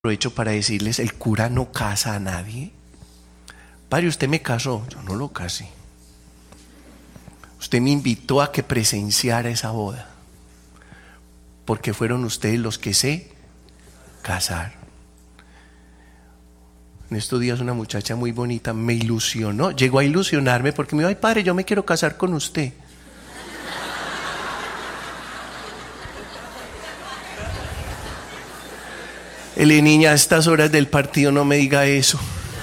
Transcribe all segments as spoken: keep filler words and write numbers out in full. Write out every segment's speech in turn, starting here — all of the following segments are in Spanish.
Aprovecho para decirles, el cura no casa a nadie. Padre, usted me casó, yo no lo casé. Usted me invitó a que presenciara esa boda, porque fueron ustedes los que se casaron. En estos días una muchacha muy bonita me ilusionó, llegó a ilusionarme porque me dijo: ay, padre, yo me quiero casar con usted. El niña, a estas horas del partido no me diga eso.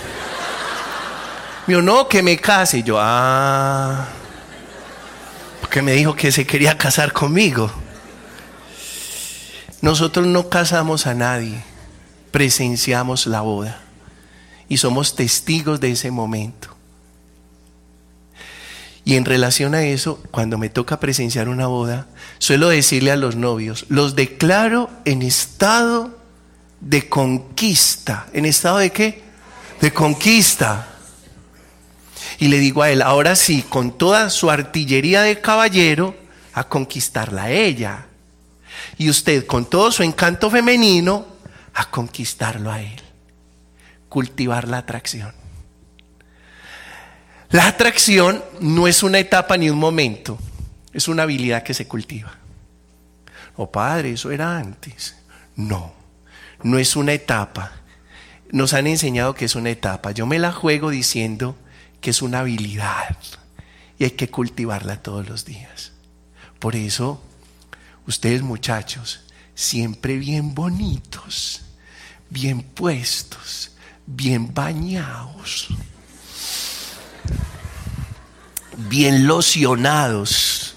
Yo, no, que me case. Y yo, ah, porque me dijo que se quería casar conmigo. Nosotros no casamos a nadie, presenciamos la boda y somos testigos de ese momento. Y en relación a eso, cuando me toca presenciar una boda, suelo decirle a los novios: los declaro en estado de conquista. ¿En estado de qué? De conquista. Y le digo a él: ahora sí, con toda su artillería de caballero, a conquistarla a ella. Y usted, con todo su encanto femenino, a conquistarlo a él. Cultivar la atracción. La atracción no es una etapa ni un momento, es una habilidad que se cultiva. Oh, padre, eso era antes. No. No es una etapa. Nos han enseñado que es una etapa. Yo me la juego diciendo que es una habilidad y hay que cultivarla todos los días. Por eso, ustedes, muchachos, siempre bien bonitos, bien puestos, bien bañados, bien locionados.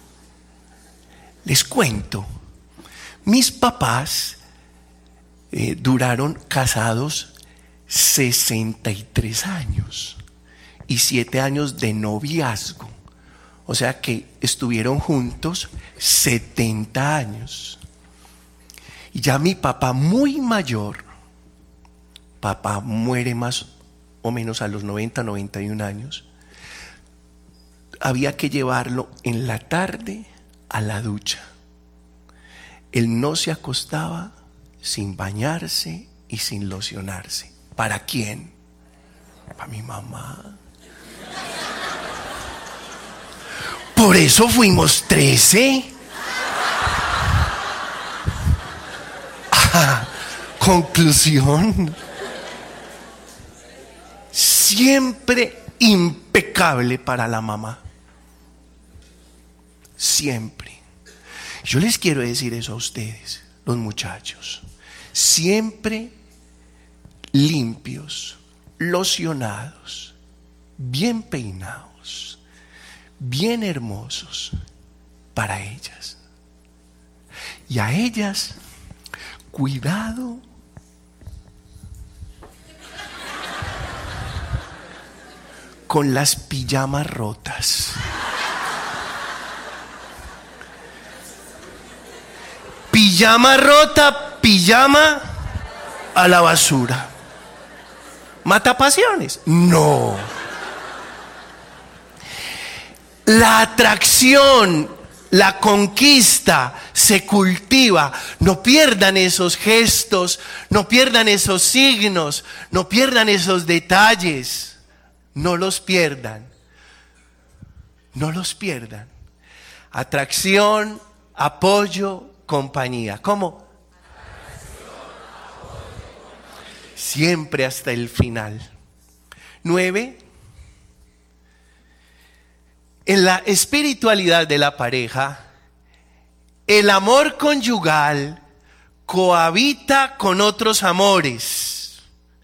Les cuento, mis papás Eh, duraron casados sesenta y tres años y siete años de noviazgo. O sea que estuvieron juntos setenta años. Y ya mi papá, muy mayor, papá muere más o menos a los noventa, noventa y un años, había que llevarlo en la tarde a la ducha. Él no se acostaba sin bañarse y sin locionarse. ¿Para quién? Para mi mamá. Por eso fuimos trece. Ah, conclusión. Siempre impecable para la mamá. Siempre. Yo les quiero decir eso a ustedes, los muchachos. Siempre limpios, locionados, bien peinados, bien hermosos para ellas. Y a ellas, cuidado con las pijamas rotas. Pijama rota, pijama a la basura. ¿Mata pasiones? No. La atracción, la conquista se cultiva. No pierdan esos gestos, no pierdan esos signos, no pierdan esos detalles. No los pierdan. No los pierdan. Atracción, apoyo, compañía. ¿Cómo? Siempre hasta el final. Nueve. En la espiritualidad de la pareja, el amor conyugal cohabita con otros amores.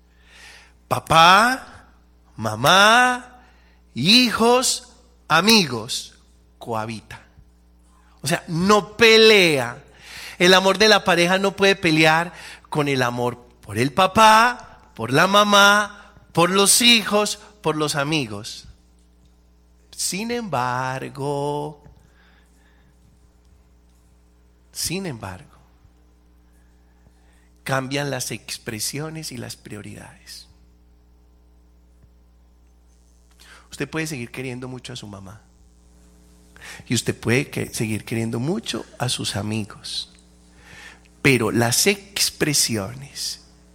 Papá, mamá, hijos, amigos, cohabita. O sea, no pelea. El amor de la pareja no puede pelear con el amor por el papá, por la mamá, por los hijos, por los amigos. Sin embargo, sin embargo, cambian las expresiones y las prioridades. Usted puede seguir queriendo mucho a su mamá y usted puede que seguir queriendo mucho a sus amigos, pero las expresiones